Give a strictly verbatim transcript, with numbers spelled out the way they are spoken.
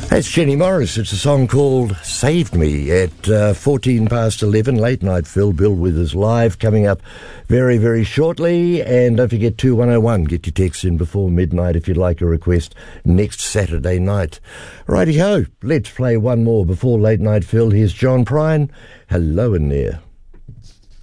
That's Jenny Morris. It's a song called Saved Me at uh, fourteen past eleven. Late Night Phil, Bill Withers live, coming up very, very shortly. And don't forget two one oh one. Get your texts in before midnight if you'd like a request next Saturday night. Righty-ho, let's play one more before Late Night Phil. Here's John Prine. Hello in there.